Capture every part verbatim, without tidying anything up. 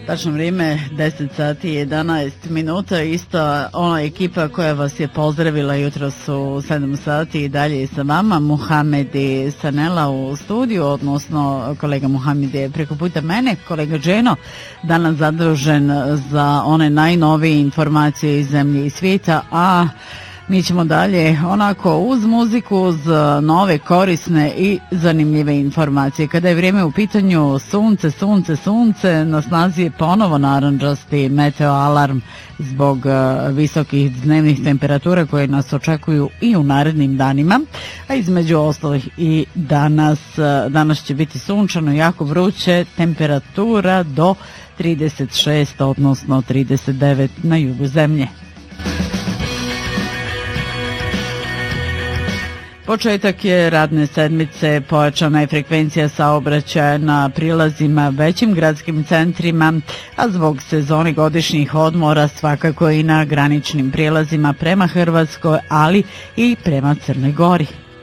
Tačno vrijeme deset sati i jedanaest minuta, isto ona ekipa koja vas je pozdravila jutros u sedam sati i dalje sa vama, Muhamed i Sanela u studiju, odnosno kolega Muhamed je preko puta mene, kolega Dženo danas zadužen za one najnovije informacije iz zemlje i svijeta, a mi ćemo dalje onako uz muziku, uz nove korisne i zanimljive informacije. Kada je vrijeme u pitanju sunce, sunce, sunce, na snazi je ponovo narandžasti meteo alarm zbog uh, visokih dnevnih temperatura koje nas očekuju i u narednim danima, a između ostalih i danas, uh, danas će biti sunčano, jako vruće, temperatura do trideset šest, odnosno trideset devet na jugu zemlje. Početak je radne sedmice, pojačana je frekvencija saobraćaja na prilazima većim gradskim centrima, a zbog sezone godišnjih odmora svakako i na graničnim prilazima prema Hrvatskoj, ali i prema Crnoj Gori.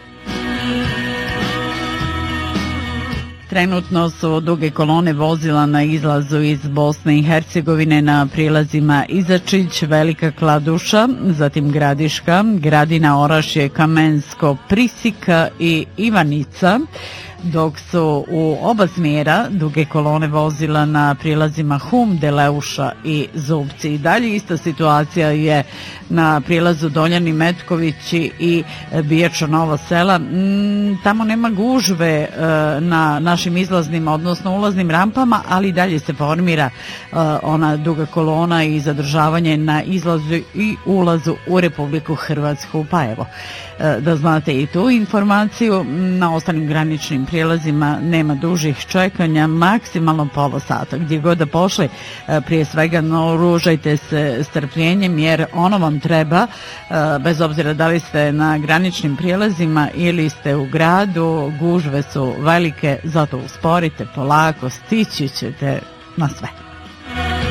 Trenutno su duge kolone vozila na izlazu iz Bosne i Hercegovine na prilazima Izačić, Velika Kladuša, zatim Gradiška, Gradina, Orašje, Kamensko, Prisika i Ivanica, dok su u oba smjera duge kolone vozila na prilazima Hum, Deleuša i Zubci. I dalje ista situacija je na prilazu Doljani, Metkovići i Bijača, Nova Sela. Tamo nema gužve na našim izlaznim, odnosno ulaznim rampama, ali dalje se formira ona duga kolona i zadržavanje na izlazu i ulazu u Republiku Hrvatsku. Pa evo, da znate i tu informaciju, na ostalim graničnim prijelazima nema dužih čekanja, maksimalno pola sata. Gdje god da pošli, prije svega naoružajte se strpljenjem, jer ono vam treba, bez obzira da li ste na graničnim prijelazima ili ste u gradu, gužve su velike, zato usporite polako, stići ćete na sve.